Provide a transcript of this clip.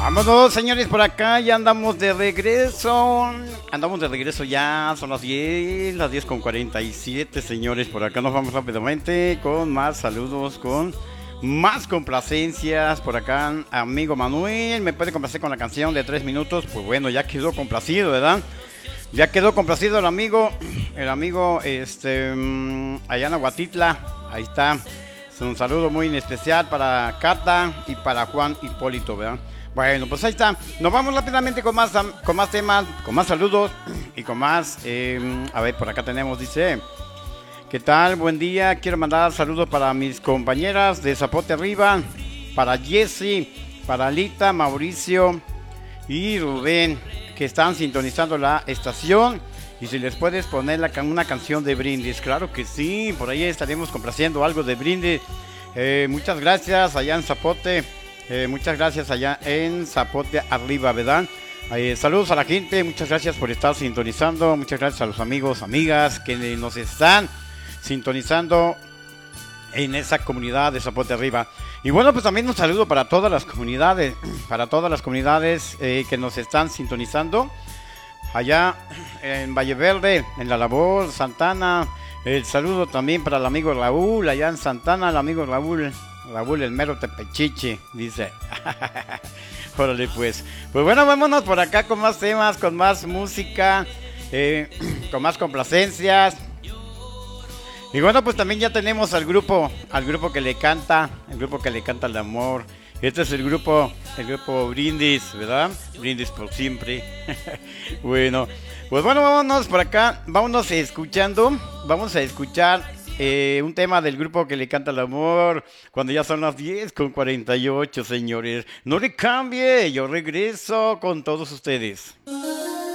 Vámonos, señores, por acá, ya andamos de regreso. Andamos de regreso ya, son las 10 con 47, señores. Por acá nos vamos rápidamente con más saludos, con más complacencias. Por acá, amigo Manuel, ¿me puede complacer con la canción de 3 minutos? Pues bueno, ya quedó complacido, ¿verdad? Ya quedó complacido el amigo, allá en Aguatitla. Ahí está. Es un saludo muy especial para Cata y para Juan Hipólito, ¿verdad? Bueno, pues ahí está. Nos vamos rápidamente con más temas, con más saludos y con más. A ver, por acá tenemos, dice: ¿qué tal? Buen día. Quiero mandar saludos para mis compañeras de Zapote Arriba, para Jessy, para Alita, Mauricio y Rubén, que están sintonizando la estación. Y si les puedes poner una canción de Brindis. Claro que sí, por ahí estaremos complaciendo algo de Brindis. Muchas gracias allá en Zapote. Muchas gracias allá en Zapote Arriba, ¿verdad? Saludos a la gente, muchas gracias por estar sintonizando. Muchas gracias a los amigos, amigas que nos están sintonizando en esa comunidad de Zapote Arriba. Y bueno, pues también un saludo para todas las comunidades, que nos están sintonizando allá en Valle Verde, en La Labor, Santana. El saludo también para el amigo Raúl, allá en Santana, el amigo Raúl el mero tepechiche, dice. Órale pues. Pues bueno, vámonos por acá con más temas, con más música, con más complacencias. Y bueno, pues también ya tenemos al grupo que le canta el amor. Este es el grupo Brindis, ¿verdad? Brindis por siempre. Bueno, pues bueno, vámonos por acá. Vamos a escuchar un tema del grupo que le canta el amor. Cuando ya son las 10 con 48, señores. No le cambie, yo regreso con todos ustedes.